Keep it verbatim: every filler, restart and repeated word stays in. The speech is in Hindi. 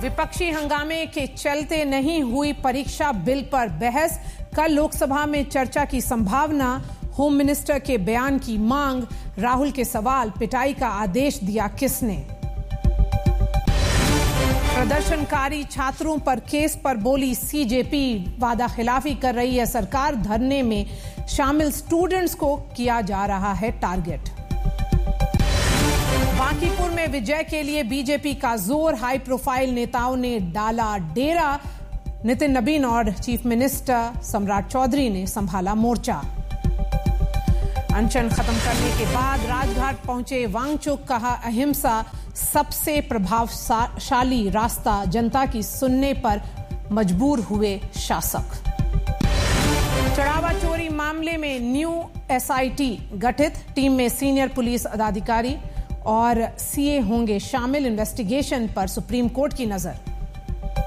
विपक्षी हंगामे के चलते नहीं हुई परीक्षा बिल पर बहस। कल लोकसभा में चर्चा की संभावना। होम मिनिस्टर के बयान की मांग। राहुल के सवाल, पिटाई का आदेश दिया किसने? प्रदर्शनकारी छात्रों पर केस पर बोली सीजेपी, वादा खिलाफी कर रही है सरकार। धरने में शामिल स्टूडेंट्स को किया जा रहा है टारगेट। बांकीपुर में विजय के लिए बीजेपी का जोर। हाई प्रोफाइल नेताओं ने डाला डेरा। नितिन नबीन और चीफ मिनिस्टर सम्राट चौधरी ने संभाला मोर्चा। अनशन खत्म करने के बाद राजघाट पहुंचे वांगचुक। कहा, अहिंसा सबसे प्रभावशाली रास्ता। जनता की सुनने पर मजबूर हुए शासक। चढ़ावा चोरी मामले में न्यू एसआईटी गठित। टीम में सीनियर पुलिस अधिकारी और सीए होंगे शामिल। इन्वेस्टिगेशन पर सुप्रीम कोर्ट की नजर।